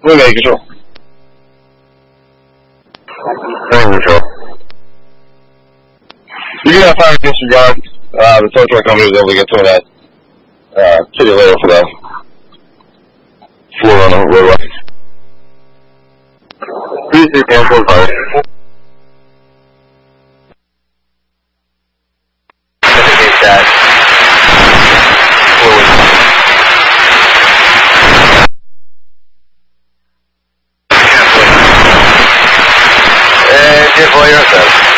We'll make it sure. Sure. You can have fire disregard. The tow truck company was able to get some of that kitty litter for the floor on the roadway. Please do cancel fire. And get for yourself.